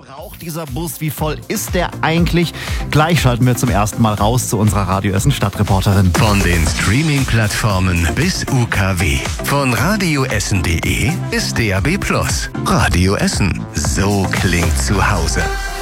braucht dieser Bus? Wie voll ist der eigentlich? Gleich schalten wir zum ersten Mal raus zu unserer Radio Essen Stadtreporterin. Von den Streaming-Plattformen bis UKW. Von radioessen.de bis DAB+. Radio Essen. So klingt zu Hause.